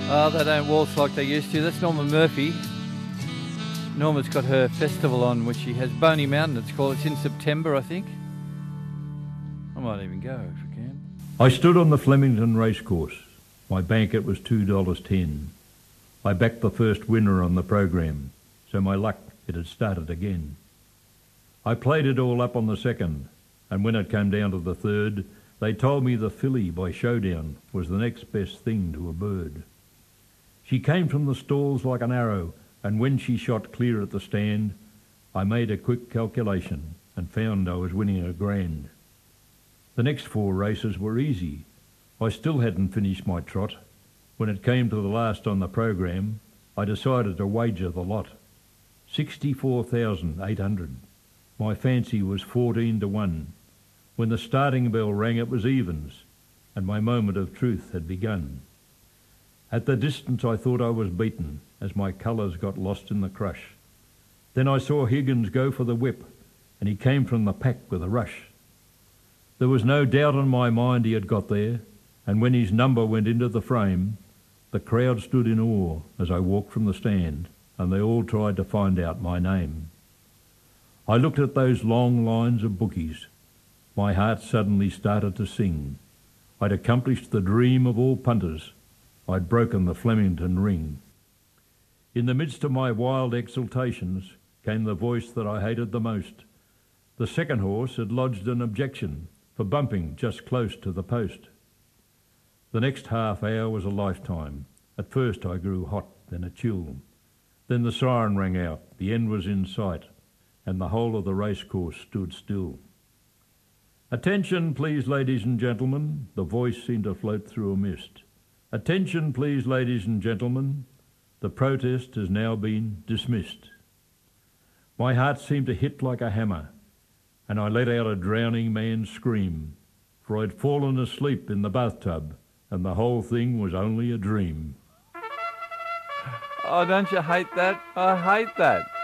Oh, they don't waltz like they used to. That's Norma Murphy. Norma's got her festival on, which she has Boney Mountain, it's called. It's in September, I think. I might even go if I can. I stood on the Flemington racecourse. My bank it was $2.10. I backed the first winner on the program, so my luck, it had started again. I played it all up on the second, and when it came down to the third, they told me the filly by Showdown was the next best thing to a bird. She came from the stalls like an arrow, and when she shot clear at the stand, I made a quick calculation and found I was winning $1,000. The next 4 races were easy. I still hadn't finished my trot. When it came to the last on the program, I decided to wager the lot. 64,800. My fancy was 14-1. When the starting bell rang, it was evens, and my moment of truth had begun. At the distance I thought I was beaten, as my colours got lost in the crush. Then I saw Higgins go for the whip, and he came from the pack with a rush. There was no doubt in my mind he had got there, and when his number went into the frame, the crowd stood in awe as I walked from the stand, and they all tried to find out my name. I looked at those long lines of bookies. My heart suddenly started to sing. I'd accomplished the dream of all punters. I'd broken the Flemington ring. In the midst of my wild exultations came the voice that I hated the most. The second horse had lodged an objection for bumping just close to the post. The next half hour was a lifetime. At first I grew hot, then a chill. Then the siren rang out, the end was in sight, and the whole of the racecourse stood still. Attention, please, ladies and gentlemen. The voice seemed to float through a mist. Attention, please, ladies and gentlemen. The protest has now been dismissed. My heart seemed to hit like a hammer, and I let out a drowning man's scream, for I'd fallen asleep in the bathtub, and the whole thing was only a dream. Oh, don't you hate that? I hate that.